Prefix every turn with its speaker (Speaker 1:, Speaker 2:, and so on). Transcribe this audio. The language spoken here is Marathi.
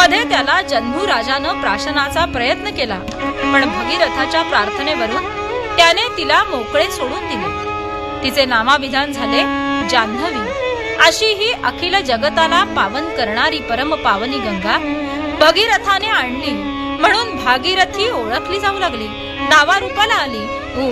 Speaker 1: मध्ये त्याला जन्मू राजानं प्राशनाचा प्रयत्न केला, पण भगीरथाच्या प्रार्थनेवरून त्याने तिला मोकळे सोडून दिले. तिचे नामाभिधान झाले जान्हवी. अशी ही अखिल जगताला पावन करणारी परम पावनी गंगा भगीरथाने आणली, म्हणून भागीरथी ओळखली जाऊ लागली, नावारूपाला आली.